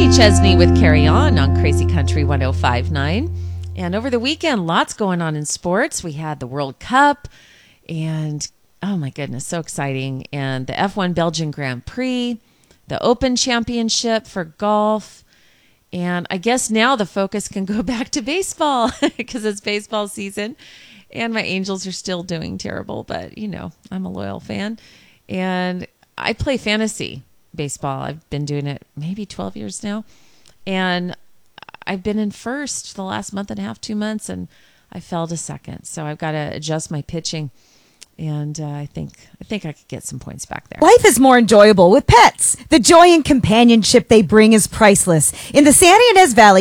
Chesney with Carry On Crazy Country 105.9. And over the weekend, lots going on in sports. We had the World Cup and, oh my goodness, so exciting. And the F1 Belgian Grand Prix, the Open Championship for golf. And I guess now the focus can go back to baseball because it's baseball season. And my Angels are still doing terrible, but, you know, I'm a loyal fan. And I play fantasy baseball. I've been doing it maybe 12 years now. And I've been in first the last month and a half, 2 months, and I fell to second. So I've got to adjust my pitching. And I think I could get some points back there. Life is more enjoyable with pets. The joy and companionship they bring is priceless. In the San Ynez Valley,